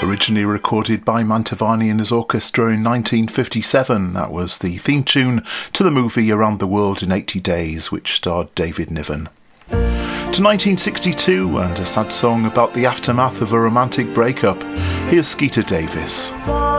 Originally recorded by Mantovani and his orchestra in 1957, that was the theme tune to the movie Around the World in 80 Days, which starred David Niven. To 1962 and a sad song about the aftermath of a romantic breakup. Here's Skeeter Davis.